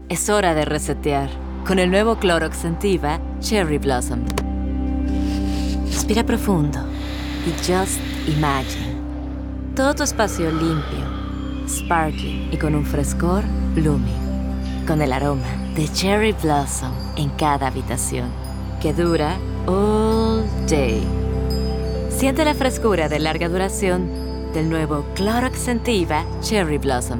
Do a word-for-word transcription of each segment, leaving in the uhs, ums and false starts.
Es hora de resetear con el nuevo Clorox Scentiva Cherry Blossom. Respira profundo y just imagine. Todo tu espacio limpio, sparkling y con un frescor blooming. Con el aroma de Cherry Blossom en cada habitación, que dura all day. Siente la frescura de larga duración del nuevo Clorox Scentiva Cherry Blossom.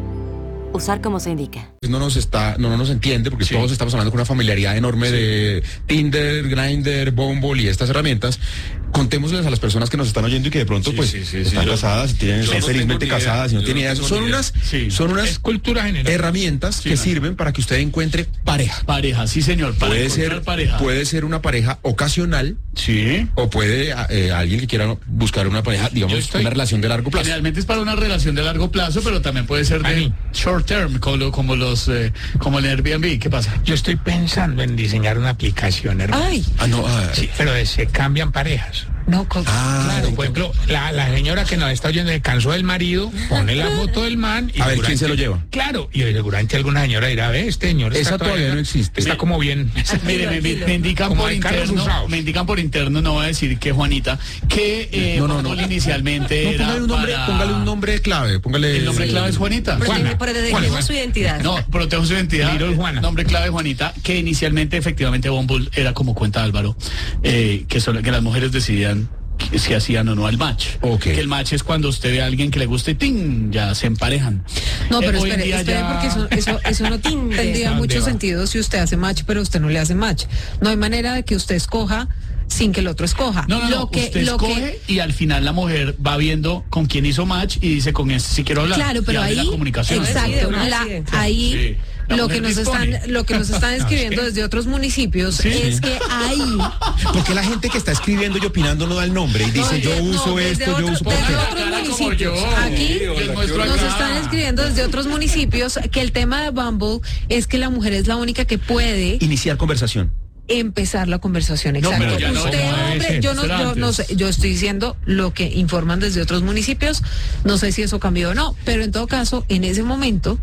Usar como se indica. No nos está, no, no nos entiende porque sí. Todos estamos hablando con una familiaridad enorme sí. de Tinder, Grindr, Bumble y estas herramientas. Contémosles a las personas que nos están oyendo y que de pronto sí, pues sí, sí, están sí, casadas, yo, tienen, son no felizmente casadas y no tienen idea. Son unas, sí. son unas cultura general. herramientas sí, que no. sirven para que usted encuentre pareja. Pareja, sí señor. Para puede ser pareja. Puede ser una pareja ocasional. Sí. O puede eh, alguien que quiera buscar una pareja, digamos, estoy, una relación de largo plazo. Generalmente es para una relación de largo plazo, pero también puede ser de Ay. short term, como, como los, eh, como el Airbnb. ¿Qué pasa? Yo estoy pensando en diseñar una aplicación, hermano. Ay. Ah, no. Ah, sí, pero se cambian parejas. No, con... ah, claro, por ejemplo, la, la señora que nos está oyendo se cansó del marido, pone la foto del man y a ver durante, quién se lo lleva. Claro, y seguramente alguna señora dirá, ve, este señor esa todavía, todavía no existe. Está como bien. Mire, me, me, me indican por interno, me indican por interno, no voy a decir que Juanita, que eh, no, no, no. inicialmente no, era póngale un nombre, para... póngale un nombre clave, póngale. El nombre clave es Juanita. Juana. Protegemos su identidad. No, protejo su identidad. Little Juana. Nombre clave Juanita, que inicialmente efectivamente Bumble era como cuenta Álvaro, eh, que son que las mujeres decidían si hacían o no al match. Okay. Que el match es cuando usted ve a alguien que le guste, ¡ting!, ya se emparejan. No, pero eh, espere, espere ya... porque eso, eso, eso no tendría mucho sentido si usted hace match, pero usted no le hace match. No hay manera de que usted escoja sin que el otro escoja. No, no, lo no, que, usted lo escoge que... y al final la mujer va viendo con quién hizo match y dice con este si quiero hablar. Claro, pero ahí, la comunicación. exacto, la, ahí... Sí. Lo que nos dispone. están lo que nos están escribiendo desde otros municipios ¿Sí? es que ahí porque la gente que está escribiendo y opinando no da el nombre y dice no, yo no, uso esto otro, yo uso desde otros municipios aquí nos están escribiendo desde otros municipios que el tema de Bumble es que la mujer es la única que puede iniciar conversación, empezar la conversación, exacto. No, usted, no, hombre, yo no, yo no sé, yo estoy diciendo lo que informan desde otros municipios, no sé si eso cambió o no, pero en todo caso, en ese momento,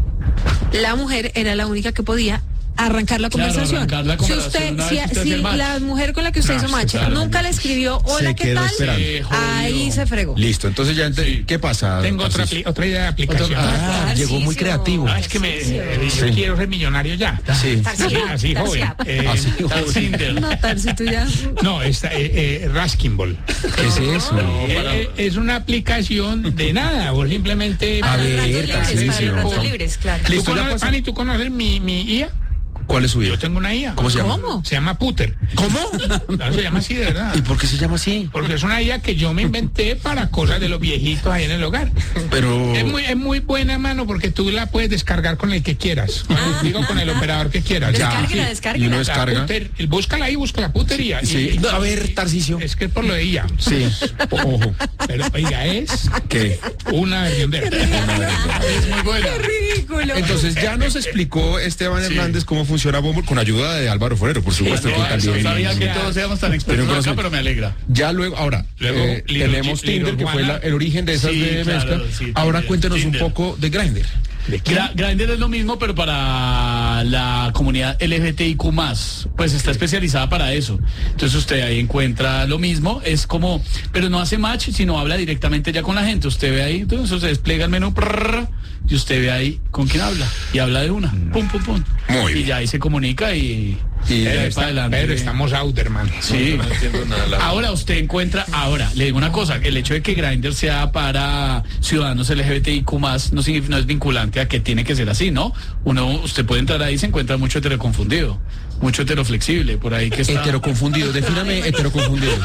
la mujer era la única que podía arrancar la claro, conversación. Arrancar la conversación. Si usted, si, si la mujer con la que usted no, hizo match claro, nunca le escribió hola, ¿qué tal? Sí, ahí se fregó. Listo, entonces ya ente- sí. ¿qué pasa? Tengo otra, otra idea de aplicación. Ah, ah, llegó muy creativo. Ah, es que me eh, yo sí. quiero ser millonario ya. Sí. Así, así joven. Eh, así joven. No, Tarsi, tú ya. No, esta eh, eh, Raskinball. ¿Qué es eso? No, eh, es una aplicación de nada, o simplemente a ver, libres, claro. Listo, ya Pani, ¿tú conoces mi mi I A? ¿Cuál es su I A? Yo tengo una I A. ¿Cómo se llama? ¿Cómo? Se llama Puter. ¿Cómo? No, se llama así de verdad. ¿Y por qué se llama así? Porque es una I A que yo me inventé para cosas de los viejitos ahí en el hogar. Pero... Es muy, es muy buena, mano, porque tú la puedes descargar con el que quieras. Ah. Digo, con el operador que quieras. Descárguela, descárguela. Y uno descarga. Puter, búscala ahí, busca la putería. Sí. Y, a ver, Tarcisio. Es que es por lo de I A. Sí. Ojo. Pero, oiga, es... ¿Qué? Una versión de... Es muy buena. ¡Qué ridículo! Entonces ya nos explicó Esteban sí. Hernández cómo funciona Bumble con ayuda de Álvaro Forero, por supuesto. Sí, no, que también sabía que todos seamos tan expertos pero, acá, pero me alegra. Ya luego, ahora, luego, eh, Little, tenemos Little Tinder, que fue la, el origen de esas sí, de claro, mezcla. Sí, ahora Tinder, cuéntenos Tinder. un poco de Grindr. Gra- Grindr es lo mismo, pero para la comunidad L G B T I Q más, pues está especializada para eso. Entonces usted ahí encuentra lo mismo, es como, pero no hace match, sino habla directamente ya con la gente. Usted ve ahí, entonces se despliega el menú, prrr, y usted ve ahí con quién habla, y habla de una, pum, pum, pum. Muy y bien. ya ahí se comunica y... Y pero, está, adelante. Pero estamos out, hermano. Sí. No, no entiendo nada. La... Ahora usted encuentra, ahora, le digo una cosa, el hecho de que Grindr sea para ciudadanos L G B T I Q más, no, no es vinculante a que tiene que ser así, ¿no? Uno, usted puede entrar ahí y se encuentra mucho heteroconfundido, mucho heteroflexible, por ahí que está... Heteroconfundido, defíname heteroconfundido.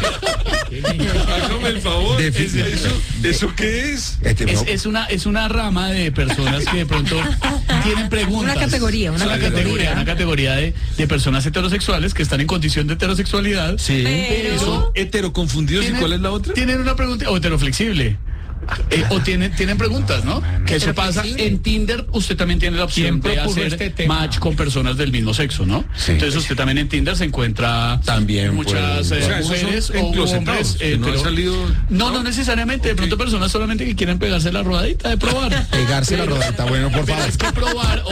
Hágame el favor. ¿Es eso, ¿Eso qué es? Es, es una es una rama de personas que de pronto tienen preguntas. Una categoría, una, una categoría. categoría, una categoría de, de personas heterosexuales que están en condición de heterosexualidad. Sí. Pero... ¿Son heteroconfundidos y cuál es la otra? Tienen una pregunta, o heteroflexible. Eh, o tienen tienen preguntas, ¿no? Que eso pasa en Tinder. Usted también tiene la opción de hacer este match con personas del mismo sexo, ¿no? Sí, entonces sí. usted también en Tinder se encuentra también muchas pues, eh, o sea, mujeres o hombres. Eh, no, pero, han salido, no, no, no necesariamente. De pronto personas solamente que quieren pegarse la rodadita de probar. Pegarse la rodadita, bueno, por favor. Pero es que probar